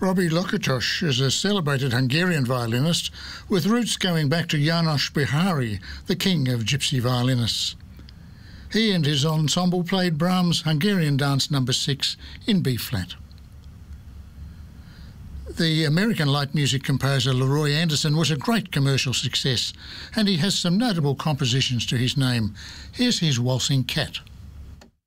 Robbie Lakatos is a celebrated Hungarian violinist with roots going back to János Bihari, the king of gypsy violinists. He and his ensemble played Brahms' Hungarian Dance No. 6 in B-flat. The American light music composer Leroy Anderson was a great commercial success, and he has some notable compositions to his name. Here's his Waltzing Cat.